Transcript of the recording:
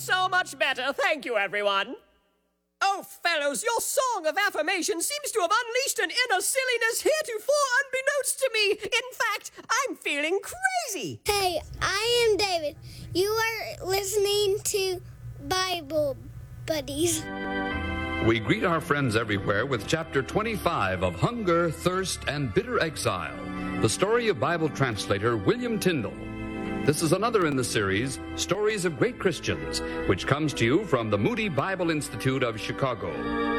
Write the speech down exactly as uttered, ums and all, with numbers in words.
so much better. Thank you, everyone. Oh, fellows, your song of affirmation seems to have unleashed an inner silliness heretofore unbeknownst to me. In fact, I'm feeling crazy. Hey, I am David. You are listening to Bible Buddies. We greet our friends everywhere with Chapter twenty-five of Hunger, Thirst, and Bitter Exile, the story of Bible translator William Tyndale. This is another in the series, Stories of Great Christians, which comes to you from the Moody Bible Institute of Chicago.